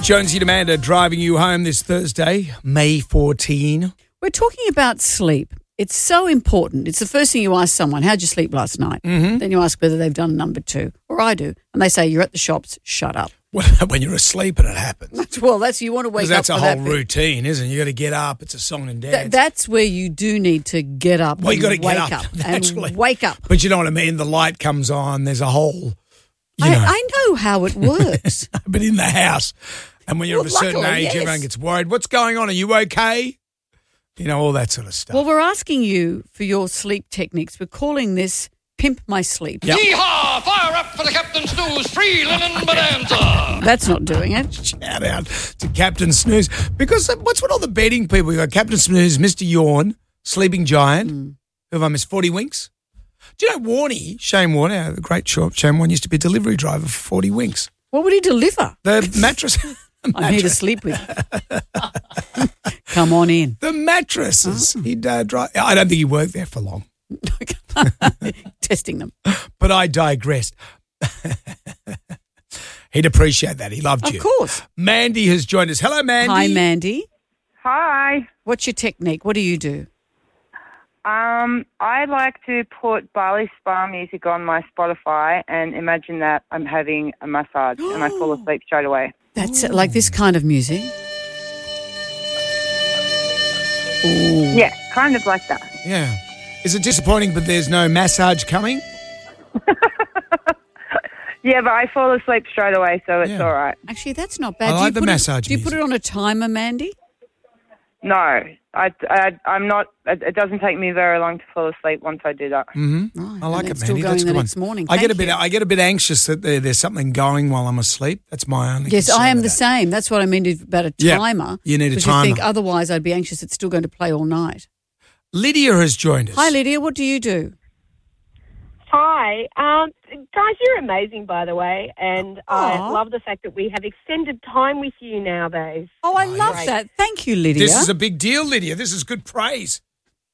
Jonesy and Amanda driving you home this Thursday, May 14. We're talking about sleep. It's so important. It's the first thing you ask someone, how'd you sleep last night? Mm-hmm. Then you ask whether they've done number 2, or I do. And they say, you're at the shops, shut up. Well, when you're asleep and it happens. Well, you want to wake up. That's a for whole that bit. routine, isn't it? You got to get up. It's a song and dance. That's where you do need to get up. Well, you got to wake get up naturally. And wake up. But you know what I mean? The light comes on. There's a whole, I know how it works. but in the house. And when you're of a certain luckily, age, yes. everyone gets worried. What's going on? Are you okay? You know, all that sort of stuff. Well, we're asking you for your sleep techniques. We're calling this Pimp My Sleep. Yep. Yeehaw! Fire up for the Captain Snooze Free Linen Bonanza! That's not doing it. Shout out to Captain Snooze. Because what's with all the betting people? You got Captain Snooze, Mr. Yawn, Sleeping Giant. Who have I missed? 40 Winks. Do you know Warnie, Shane Warnie, the great Shane Warnie, used to be a delivery driver for 40 Winks. What would he deliver? The mattress. I'm here to sleep with you. Come on in. The mattresses. He'd drive. I don't think he worked there for long. Testing them. But I digressed. He'd appreciate that. He loved you. Of course. Mandy has joined us. Hello, Mandy. Hi, Mandy. Hi. What's your technique? What do you do? I like to put Bali Spa music on my Spotify and imagine that I'm having a massage and I fall asleep straight away. That's like this kind of music. Ooh. Yeah, kind of like that. Yeah. Is it disappointing, but there's no massage coming? Yeah, but I fall asleep straight away, so it's Yeah. all right. Actually, that's not bad. I like the massage Do you put music. it on a timer, Mandy? No, I'm not. It doesn't take me very long to fall asleep once I do that. Mm-hmm. Right, I like and it, it's still Mandy. going That's a the good next one. morning. I get Thank a bit anxious that there's something going while I'm asleep. That's my only Yes, concern I am with the that. same. That's what I mean about a Yeah, timer. you need a because timer. You think otherwise I'd be anxious. It's still going to play all night. Lydia has joined us. Hi, Lydia. What do you do? Hi. Guys, you're amazing, by the way, and I Aw. love the fact that we have extended time with you nowadays. Oh, I love yes. that. Thank you, Lydia. This is a big deal, Lydia. This is good praise.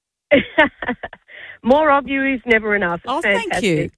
More of you is never enough. It's Oh, fantastic. thank you.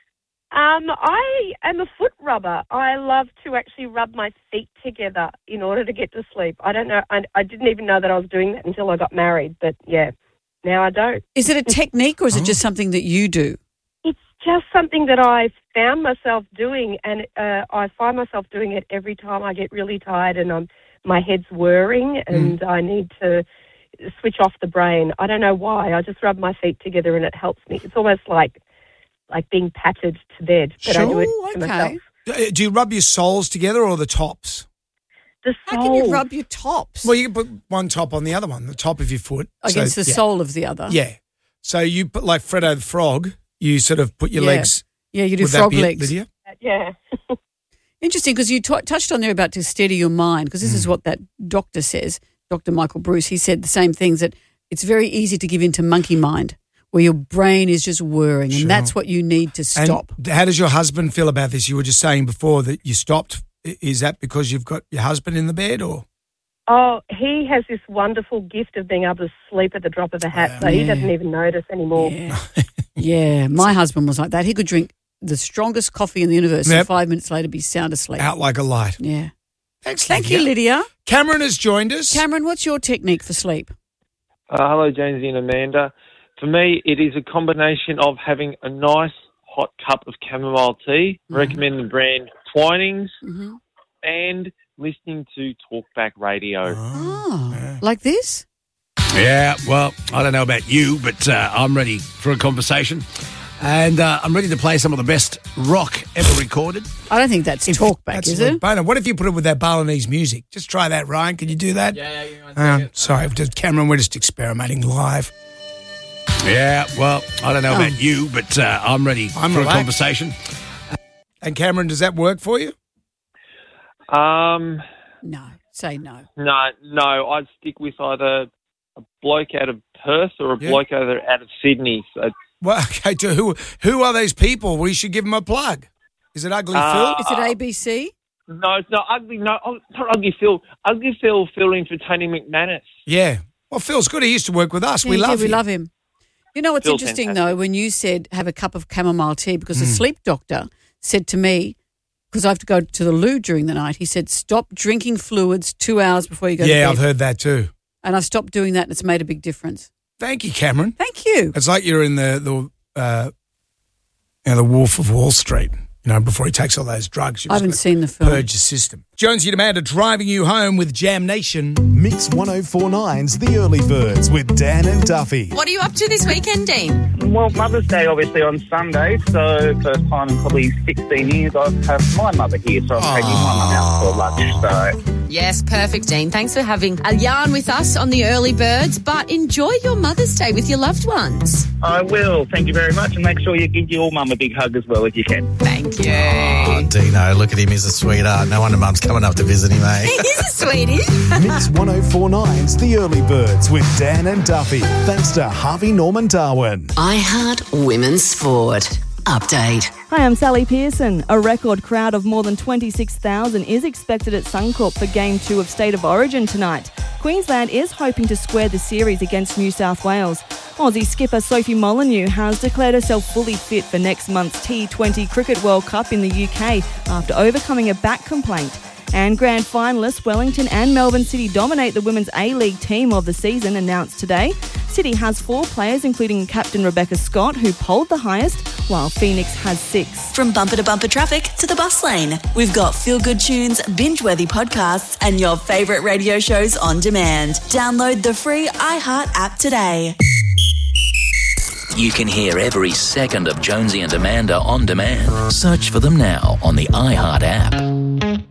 I am a foot rubber. I love to actually rub my feet together in order to get to sleep. I don't know. I didn't even know that I was doing that until I got married, but yeah, now I don't. Is it a technique or is it just something that you do? It's just something that I found myself doing, and I find myself doing it every time I get really tired and my head's whirring and I need to switch off the brain. I don't know why. I just rub my feet together and it helps me. It's almost like being patted to bed, but I do it to myself. Do you rub your soles together or the tops? The How can you rub your tops Well, you can put one top on the other one, the top of your foot. against the sole of the other? Yeah. So you put like Freddo the Frog, you sort of put your Yeah. legs. Yeah, you do Would that frog be it, legs. Lydia? Yeah. Interesting, because you touched on there about to steady your mind, because this is what that doctor says, Dr. Michael Bruce. He said the same things, that it's very easy to give in to monkey mind, where your brain is just whirring, Sure. and that's what you need to stop. And how does your husband feel about this? You were just saying before that you stopped. Is that because you've got your husband in the bed or? Oh, he has this wonderful gift of being able to sleep at the drop of a hat, so he Yeah. doesn't even notice anymore. Yeah. Yeah, my husband was like that. He could drink the strongest coffee in the universe Yep. and 5 minutes later be sound asleep. Out like a light. Yeah. Thanks, Thank you, Lydia. Cameron has joined us. Cameron, what's your technique for sleep? Hello, Jonesy and Amanda. For me, it is a combination of having a nice hot cup of chamomile tea, recommend the brand Twinings, Mm-hmm. and listening to Talkback Radio. Oh, like this? Yeah, well, I don't know about you, but I'm ready for a conversation. And I'm ready to play some of the best rock ever recorded. I don't think that's talkback, That's is a it? boner. What if you put it with that Balinese music? Just try that, Ryan. Can you do that? Yeah. Sorry, Cameron, we're just experimenting live. Yeah, well, I don't know about you, but I'm ready I'm for relaxed. a conversation. And Cameron, does that work for you? No, say no. No, I'd stick with either a bloke out of Perth or a Yeah. bloke out of Sydney. So, Well, okay. Who are these people? We should give them a plug. Is it Ugly Phil? Is it ABC? no, it's not ugly. No, not Ugly Phil. Ugly Phil entertaining McManus. Yeah. Well, Phil's good. He used to work with us. Yeah, we he did. love We him. love him. You know what's Phil's interesting, fantastic. though, when you said have a cup of chamomile tea, because the sleep doctor said to me, because I have to go to the loo during the night, he said, stop drinking fluids 2 hours before you go to bed. Yeah, I've heard that too. And I stopped doing that and it's made a big difference. Thank you, Cameron. Thank you. It's like you're in the Wolf of Wall Street. Before he takes all those drugs. I haven't seen the film. Purge your system. Jonesy and Amanda driving you home with Jam Nation. Mix 104.9's The Early Birds with Dan and Duffy. What are you up to this weekend, Dean? Well, Mother's Day obviously on Sunday, so first time in probably 16 years I've had my mother here, so I'm taking my mum out for lunch. So Yes, perfect, Dean. Thanks for having a yarn with us on The Early Birds, but enjoy your Mother's Day with your loved ones. I will. Thank you very much, and make sure you give your mum a big hug as well if you can. Thank you. Oh, Dino, look at him. He's a sweetheart. No wonder Mum's coming up to visit him, eh? He's a sweetie. Mix 104.9's The Early Birds with Dan and Duffy. Thanks to Harvey Norman Darwin. iHeart Women's Sport. Update. Hi, I'm Sally Pearson. A record crowd of more than 26,000 is expected at Suncorp for Game 2 of State of Origin tonight. Queensland is hoping to square the series against New South Wales. Aussie skipper Sophie Molyneux has declared herself fully fit for next month's T20 Cricket World Cup in the UK after overcoming a back complaint. And grand finalists Wellington and Melbourne City dominate the Women's A-League team of the season announced today. City has 4 players, including captain Rebecca Scott, who polled the highest, while Phoenix has 6. From bumper-to-bumper traffic to the bus lane, we've got feel-good tunes, binge-worthy podcasts, and your favourite radio shows on demand. Download the free iHeart app today. You can hear every second of Jonesy and Amanda on demand. Search for them now on the iHeart app.